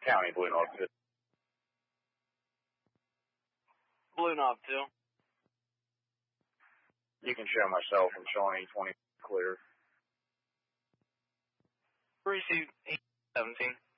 County, Blue Knob 2. Blue Knob 2. You can show myself. I'm showing 20 clear. Received 17.